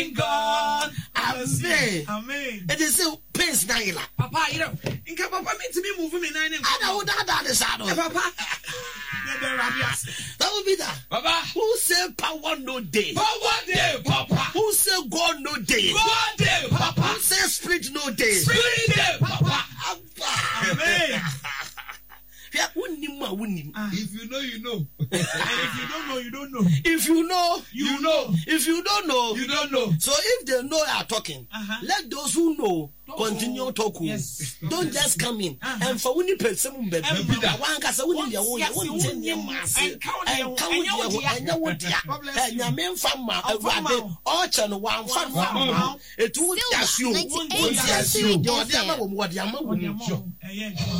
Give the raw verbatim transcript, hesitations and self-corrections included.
God. Amen. Amen. It is still pains Naila. Papa, you know, in Papa means to me moving in nine. I know that that is out. Papa. That will be that. Papa. Who said power no day? Power day, Papa. Who said God no day? God day, Papa. Who said spirit no day? Spirit day, Papa. Amen. If you know, you know. And if you don't know, you don't know. If you know, you, you know. If you don't know, you don't know. So if they know are talking, uh-huh. let those who know don't continue oh. talking. Yes. Don't yes. just come in. Uh-huh. And for only person, baby, one can say, "One year, one ten year mass, and count and count and you would and your men from my all channel one from my it would just you. It would just you. You're the other one. What the other one?